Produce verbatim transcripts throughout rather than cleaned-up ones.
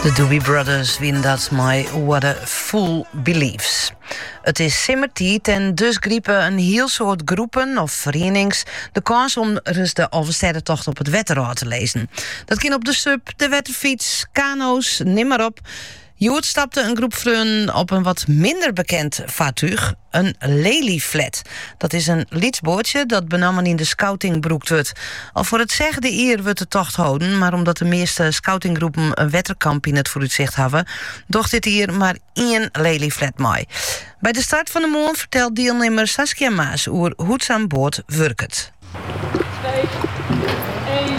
De Doobie Brothers win dat my What a Fool Believes. Het is simmertijd en dus griepen een heel soort groepen of verenings de kans om eens de overstedentocht op het wetterraad te lezen. Dat kan op de sub, de wetterfiets, kano's, nimmer op. Joert stapte een groep vrienden op een wat minder bekend vaartuig, een lelieflat. Dat is een lietsbootje dat benammen in de scouting broekt wordt. Al voor het zeggen de eer wordt de tocht houden, maar omdat de meeste scoutinggroepen een wetterkamp in het vooruitzicht hebben, docht dit hier maar één lelieflat mee. Bij de start van de morgen vertelt deelnemer Saskia Maas over hoe het aan boord werkt. twee, één.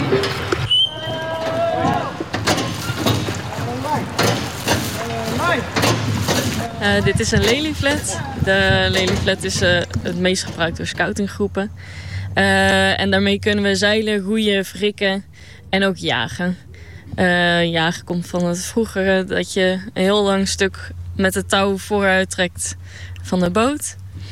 Uh, dit is een lelieflat. De lelieflat is uh, het meest gebruikt door scoutinggroepen. Uh, en daarmee kunnen we zeilen, roeien, wrikken en ook jagen. Uh, jagen komt van het vroegere dat je een heel lang stuk met het touw vooruit trekt van de boot.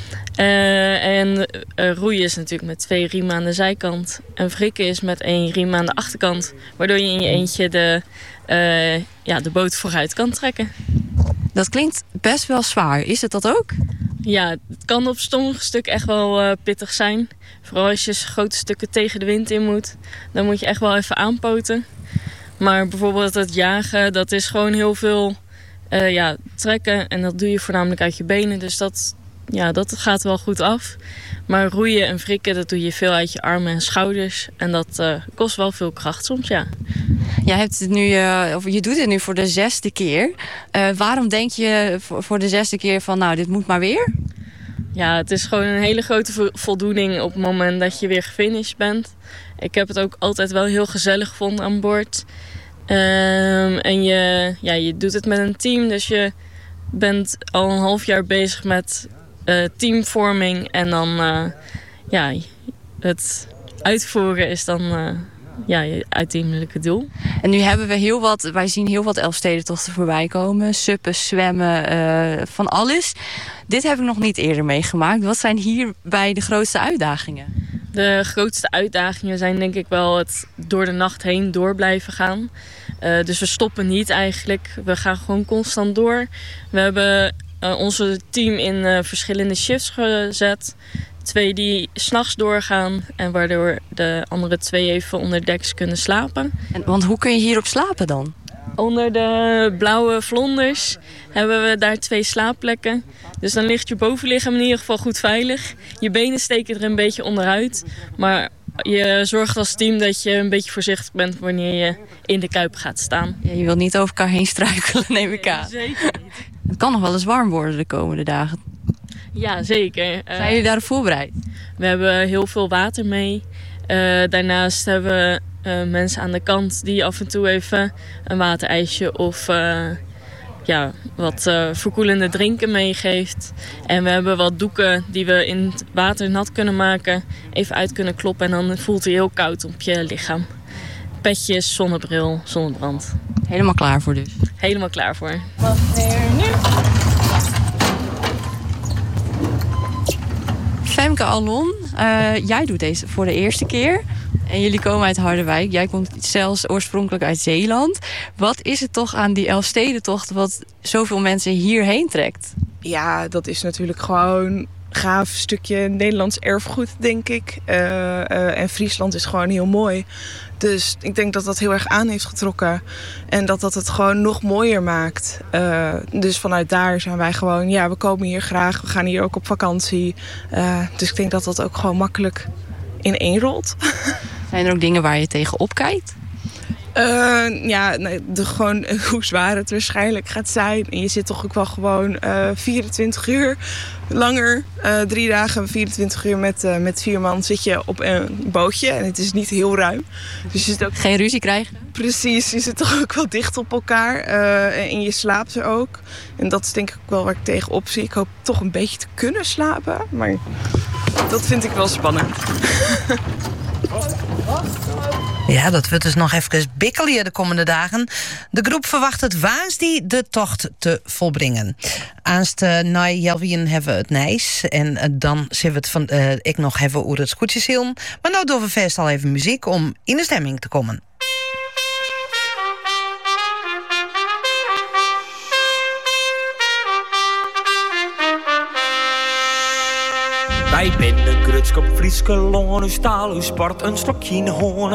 Uh, en uh, roeien is natuurlijk met twee riemen aan de zijkant. En wrikken is met één riem aan de achterkant. Waardoor je in je eentje de, uh, ja, de boot vooruit kan trekken. Dat klinkt best wel zwaar. Is het dat ook? Ja, het kan op sommige stukken echt wel uh, pittig zijn. Vooral als je grote stukken tegen de wind in moet. Dan moet je echt wel even aanpoten. Maar bijvoorbeeld het jagen, dat is gewoon heel veel uh, ja, trekken. En dat doe je voornamelijk uit je benen. Dus dat, ja, dat gaat wel goed af. Maar roeien en wrikken, dat doe je veel uit je armen en schouders. En dat uh, kost wel veel kracht soms, ja. Jij hebt het nu, uh, of je doet het nu voor de zesde keer. Uh, waarom denk je voor, voor de zesde keer van, nou, dit moet maar weer? Ja, het is gewoon een hele grote voldoening op het moment dat je weer gefinished bent. Ik heb het ook altijd wel heel gezellig gevonden aan boord. Um, en je, ja, je doet het met een team, dus je bent al een half jaar bezig met uh, teamvorming. En dan, uh, ja, het uitvoeren is dan Uh, ja, je uiteindelijke doel. En nu hebben we heel wat, wij zien heel wat Elfstedentochten voorbij komen. Suppen, zwemmen, uh, van alles. Dit heb ik nog niet eerder meegemaakt. Wat zijn hierbij de grootste uitdagingen? De grootste uitdagingen zijn denk ik wel het door de nacht heen door blijven gaan. Uh, dus we stoppen niet eigenlijk. We gaan gewoon constant door. We hebben uh, onze team in uh, verschillende shifts gezet. Twee die 's nachts doorgaan en waardoor de andere twee even onder deks kunnen slapen. En, want hoe kun je hierop slapen dan? Onder de blauwe vlonders hebben we daar twee slaapplekken. Dus dan ligt je bovenlichaam in ieder geval goed veilig. Je benen steken er een beetje onderuit. Maar je zorgt als team dat je een beetje voorzichtig bent wanneer je in de kuip gaat staan. Ja, je wilt niet over elkaar heen struikelen, neem ik aan. Nee, zeker niet. Het kan nog wel eens warm worden de komende dagen. Ja, zeker. Zijn jullie daarop voorbereid? We hebben heel veel water mee. Uh, daarnaast hebben we uh, mensen aan de kant die af en toe even een waterijsje of uh, ja, wat uh, verkoelende drinken meegeeft. En we hebben wat doeken die we in het water nat kunnen maken, even uit kunnen kloppen en dan voelt hij heel koud op je lichaam. Petjes, zonnebril, zonnebrand. Helemaal klaar voor dus? Helemaal klaar voor. Wat weer nu? Femke Allon, uh, jij doet deze voor de eerste keer. En jullie komen uit Harderwijk. Jij komt zelfs oorspronkelijk uit Zeeland. Wat is het toch aan die Elfstedentocht wat zoveel mensen hierheen trekt? Ja, dat is natuurlijk gewoon een gaaf stukje Nederlands erfgoed, denk ik. Uh, uh, en Friesland is gewoon heel mooi. Dus ik denk dat dat heel erg aan heeft getrokken. En dat dat het gewoon nog mooier maakt. Uh, dus vanuit daar zijn wij gewoon, ja, we komen hier graag. We gaan hier ook op vakantie. Uh, dus ik denk dat dat ook gewoon makkelijk ineenrolt. Zijn er ook dingen waar je tegen opkijkt? Uh, ja, nee, de, gewoon hoe zwaar het waarschijnlijk gaat zijn. En je zit toch ook wel gewoon uh, vierentwintig uur langer. Uh, drie dagen, vierentwintig uur met, uh, met vier man zit je op een bootje. En het is niet heel ruim. Dus je zit ook... Geen ruzie krijgen? Precies, je zit toch ook wel dicht op elkaar. Uh, en je slaapt er ook. En dat is denk ik ook wel waar ik tegenop zie. Ik hoop toch een beetje te kunnen slapen. Maar dat vind ik wel spannend. Ja, dat wordt dus nog even bikkelen de komende dagen. De groep verwacht het woensdag de tocht te volbrengen. Aanst uh, na Jelwien hebben we het Nijs. En uh, dan zullen we het van, uh, ik nog even over het scootjeshilm. Maar nou doen we vast al even muziek om in de stemming te komen. Wij binnen Grutskop, Frieske Loon, uw staal, uw sport, een slokje in de hoorn.